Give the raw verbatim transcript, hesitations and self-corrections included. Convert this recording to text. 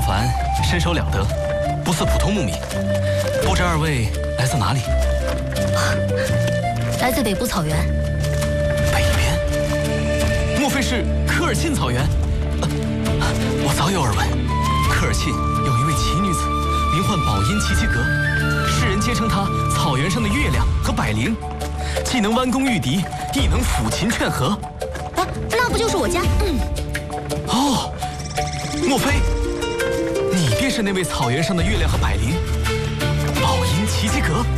凡身手了得，不似普通牧民。不知二位来自哪里？ 来自北部草原。 北边？莫非是科尔沁草原？呃、我早有耳闻，科尔沁有一位奇女子，名唤宝音琪琪格，世人皆称她草原上的月亮和百灵，既能弯弓御敌，亦能抚琴劝和。 啊，那不就是我家？嗯。 哦，莫非你便是那位草原上的月亮和百灵，宝音琪琪格？